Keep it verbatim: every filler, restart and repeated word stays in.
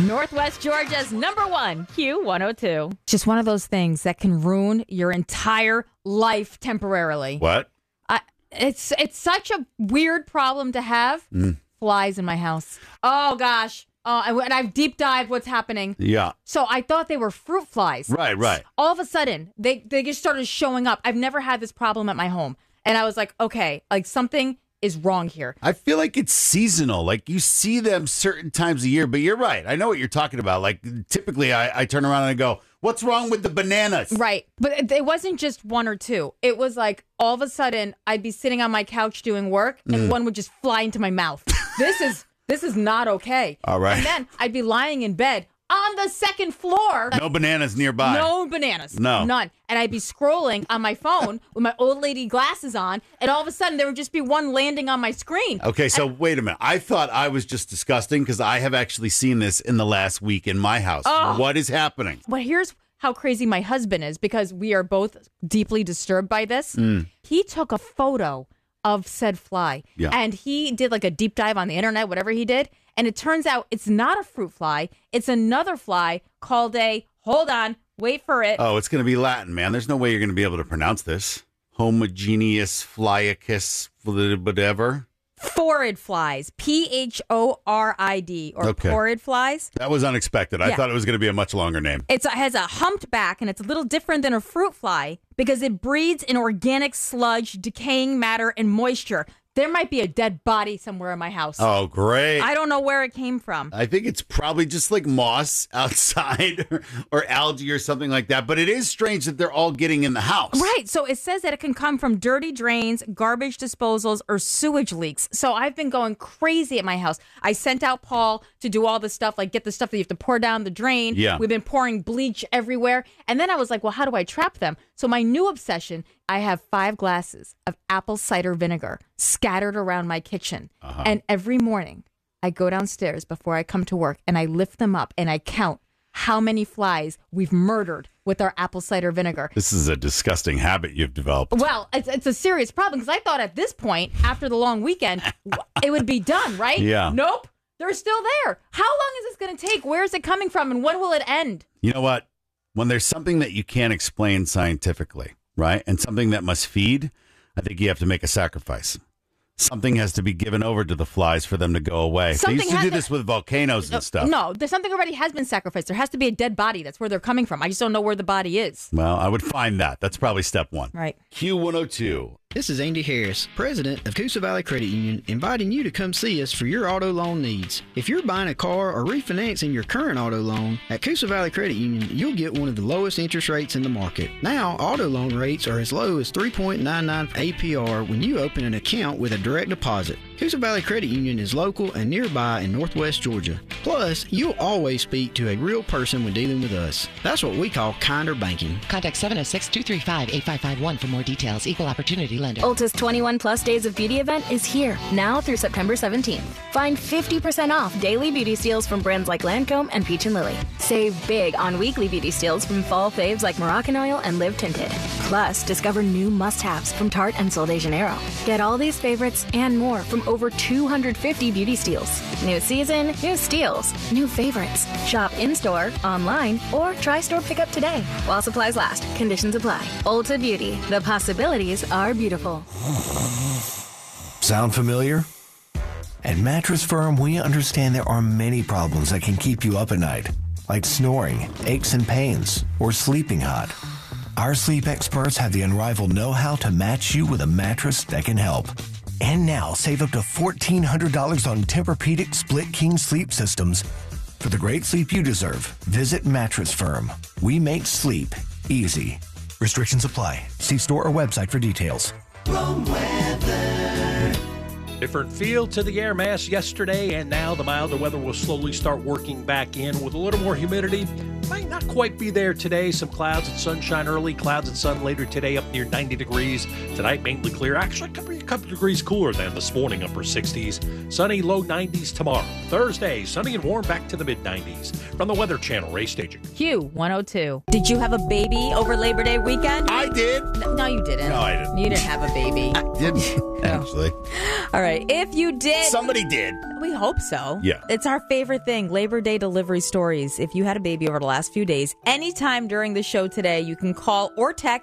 Northwest Georgia's number one, Q one oh two. Just one of those things that can ruin your entire life temporarily. What? I, it's it's such a weird problem to have. Mm. Flies in my house. Oh, gosh. Oh, and I've deep dived what's happening. Yeah. So I thought they were fruit flies. Right, right. All of a sudden, they, they just started showing up. I've never had this problem at my home. And I was like, okay, like something is wrong here. I feel like it's seasonal. Like you see them certain times a year, but you're right. I know what you're talking about. Like typically I, I turn around and I go, what's wrong with the bananas? Right. But it, it wasn't just one or two. It was like all of a sudden I'd be sitting on my couch doing work and Mm. one would just fly into my mouth. This is this is not okay. All right. And then I'd be lying in bed on the second floor. No bananas nearby. No bananas. No. None. And I'd be scrolling on my phone with my old lady glasses on, and all of a sudden there would just be one landing on my screen. Okay, so wait a minute. I thought I was just disgusting because I have actually seen this in the last week in my house. Oh. What is happening? But here's how crazy my husband is, because we are both deeply disturbed by this. Mm. He took a photo of said fly, Yeah. and he did like a deep dive on the internet, whatever he did. And it turns out it's not a fruit fly. It's another fly called a, hold on, wait for it. Oh, it's going to be Latin, man. There's no way you're going to be able to pronounce this. Homogeneous flyacus, whatever. Phorid flies, P H O R I D, or Okay. phorid flies. That was unexpected. I Yeah. thought it was going to be a much longer name. It's, it has a humped back, and it's a little different than a fruit fly because it breeds in organic sludge, decaying matter, and moisture. There might be a dead body somewhere in my house. Oh, great. I don't know where it came from. I think it's probably just like moss outside or, or algae or something like that. But it is strange that they're all getting in the house. Right. So it says that it can come from dirty drains, garbage disposals, or sewage leaks. So I've been going crazy at my house. I sent out Paul to do all this stuff, like get the stuff that you have to pour down the drain. Yeah. We've been pouring bleach everywhere. And then I was like, well, how do I trap them? So my new obsession, I have five glasses of apple cider vinegar scattered around my kitchen. Uh-huh. And every morning I go downstairs before I come to work and I lift them up and I count how many flies we've murdered with our apple cider vinegar. This is a disgusting habit you've developed. Well, it's, it's a serious problem because I thought at this point, after the long weekend, it would be done, right? Yeah. Nope. They're still there. How long is this going to take? Where is it coming from? And when will it end? You know what? When there's something that you can't explain scientifically, right, and something that must feed, I think you have to make a sacrifice. Something has to be given over to the flies for them to go away. Something they used to has do to- this with volcanoes and stuff. No, there's something already has been sacrificed. There has to be a dead body. That's where they're coming from. I just don't know where the body is. Well, I would find that. That's probably step one. Right. Q one oh two. This is Andy Harris, president of Coosa Valley Credit Union, inviting you to come see us for your auto loan needs. If you're buying a car or refinancing your current auto loan, at Coosa Valley Credit Union, you'll get one of the lowest interest rates in the market. Now, auto loan rates are as low as three point nine nine A P R when you open an account with a direct deposit. Coosa Valley Credit Union is local and nearby in Northwest Georgia. Plus, you'll always speak to a real person when dealing with us. That's what we call kinder banking. Contact seven oh six, two three five, eight five five one for more details. Equal opportunity lender. Ulta's twenty-one plus Days of Beauty event is here, now through September seventeenth. Find fifty percent off daily beauty steals from brands like Lancome and Peach and Lily. Save big on weekly beauty steals from fall faves like Moroccan Oil and Live Tinted. Plus, discover new must-haves from Tarte and Sol de Janeiro. Get all these favorites and more from over two hundred fifty beauty steals. New season, new steals, new favorites. Shop in-store, online, or try store pickup today. While supplies last, conditions apply. Ulta Beauty, the possibilities are beautiful. Sound familiar? At Mattress Firm, we understand there are many problems that can keep you up at night, like snoring, aches and pains, or sleeping hot. Our sleep experts have the unrivaled know-how to match you with a mattress that can help. And now, save up to fourteen hundred dollars on Tempur-Pedic Split King sleep systems. For the great sleep you deserve, visit Mattress Firm. We make sleep easy. Restrictions apply. See store or website for details. Wrong weather. Different feel to the air mass yesterday, and now the milder weather will slowly start working back in with a little more humidity. Might not quite be there today. Some clouds and sunshine early, clouds and sun later today, up near ninety degrees. Tonight, mainly clear. Actually, could be a couple degrees cooler than this morning, upper sixties. Sunny, low nineties tomorrow. Thursday, sunny and warm, back to the mid nineties. From the Weather Channel, Ray Staging. Q one oh two. Did you have a baby over Labor Day weekend? I did. N- No, you didn't. No, I didn't. You didn't have a baby. I didn't. Actually. All right. If you did. Somebody did. We hope so. Yeah. It's our favorite thing, Labor Day delivery stories. If you had a baby over the last few days, anytime during the show today, you can call or text